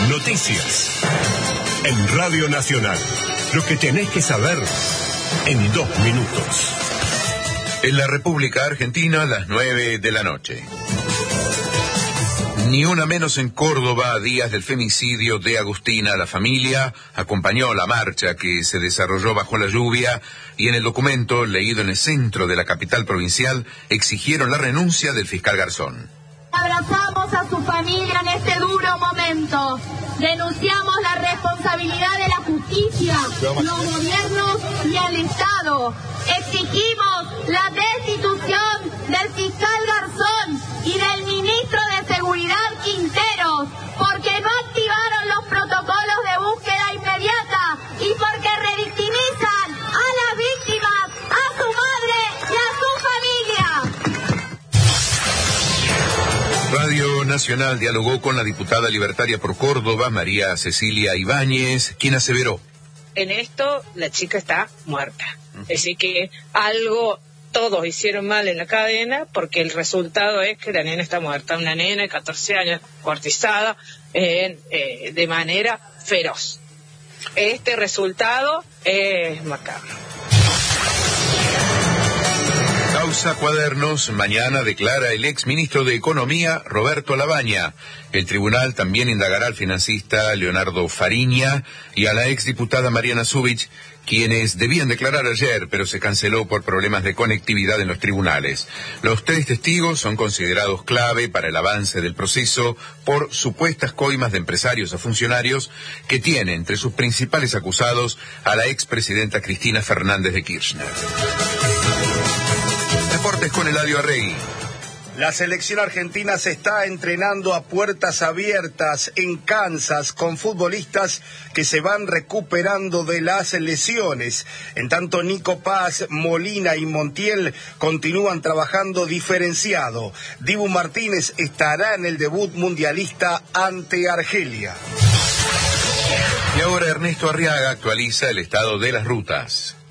Noticias. En Radio Nacional. Lo que tenés que saber en 2 minutos. En la República Argentina, a las 9 de la noche. Ni una menos en Córdoba, a días del femicidio de Agustina. La familia acompañó la marcha que se desarrolló bajo la lluvia y en el documento, leído en el centro de la capital provincial, exigieron la renuncia del fiscal Garzón. Abrazamos a su familia en este duro momento. Denunciamos la responsabilidad de la justicia, los gobiernos y el Estado. Exigimos la destitución del fiscal Garzón y del ministro de Seguridad Quinteros, porque no activaron los protocolos de búsqueda inmediata y porque revictimizan a las víctimas, a su madre y a su familia. Radio Nacional dialogó con la diputada libertaria por Córdoba, María Cecilia Ibáñez, quien aseveró: en esto la chica está muerta. Es decir que algo todos hicieron mal en la cadena, porque el resultado es que la nena está muerta. Una nena de 14 años cuartizada de manera feroz. Este resultado es macabro. Causa Cuadernos, mañana declara el exministro de Economía, Roberto Labaña. El tribunal también indagará al financista Leonardo Fariña y a la exdiputada Mariana Zubich, quienes debían declarar ayer, pero se canceló por problemas de conectividad en los tribunales. Los 3 testigos son considerados clave para el avance del proceso por supuestas coimas de empresarios a funcionarios que tiene entre sus principales acusados a la expresidenta Cristina Fernández de Kirchner. Deportes con Eladio Arregui. La selección argentina se está entrenando a puertas abiertas en Kansas con futbolistas que se van recuperando de las lesiones. En tanto, Nico Paz, Molina y Montiel continúan trabajando diferenciado. Dibu Martínez estará en el debut mundialista ante Argelia. Y ahora Ernesto Arriaga actualiza el estado de las rutas.